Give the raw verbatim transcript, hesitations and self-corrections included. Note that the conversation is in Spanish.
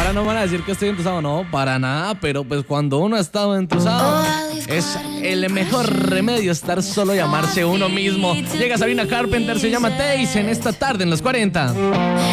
ahora no van a decir que estoy entusado, no, para nada, pero pues cuando uno ha estado entusado, es el mejor remedio estar solo y amarse uno mismo. Llega Sabrina Carpenter, se llama Taste en esta tarde en los cuarenta.